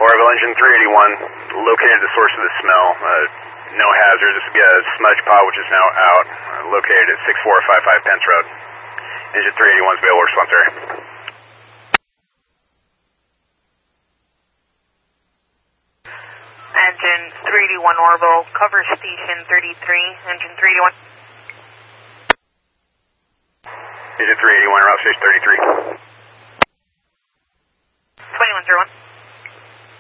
Orville engine 381, located the source of the smell. No hazard. This would be a smudge pot, which is now out. Located at 6455 Pence Road. Engine 381 is available response area. Engine 381 Orville, cover station 33, engine 381. Engine 381, route station 33.